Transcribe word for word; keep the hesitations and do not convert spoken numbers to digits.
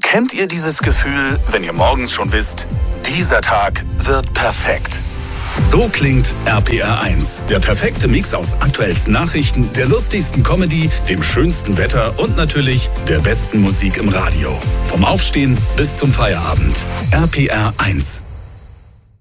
Kennt ihr dieses Gefühl, wenn ihr morgens schon wisst, dieser Tag wird perfekt? So klingt R P R eins. Der perfekte Mix aus aktuellsten Nachrichten, der lustigsten Comedy, dem schönsten Wetter und natürlich der besten Musik im Radio. Vom Aufstehen bis zum Feierabend. R P R eins.